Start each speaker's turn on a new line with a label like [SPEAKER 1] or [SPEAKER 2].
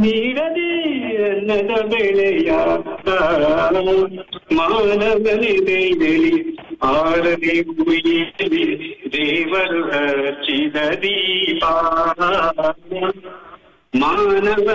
[SPEAKER 1] ನೀರದಿ ಅನ್ನದ ಬೆಳೆಯ ಮಾನವನಿದೆಯಲಿ ಆರದಿ ಉಯ್ಯಲಿ ದೇವರು ಹಚ್ಚಿದ ದೀಪ ಮಾನವ